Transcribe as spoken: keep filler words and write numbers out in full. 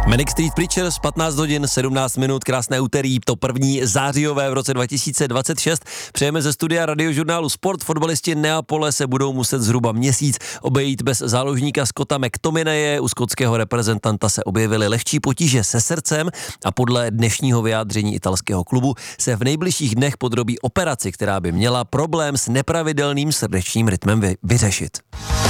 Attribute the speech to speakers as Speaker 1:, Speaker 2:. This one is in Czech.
Speaker 1: Manic Street Preachers, patnáct hodin, sedmnáct minut, krásné úterý, to první zářijové v roce dva tisíce dvacet šest. Přejeme ze studia radiožurnálu Sport. Fotbalisti Neapole se budou muset zhruba měsíc obejít bez záložníka Scotta McTominaye. U skotského reprezentanta se objevily lehčí potíže se srdcem a podle dnešního vyjádření italského klubu se v nejbližších dnech podrobí operaci, která by měla problém s nepravidelným srdečním rytmem vy- vyřešit.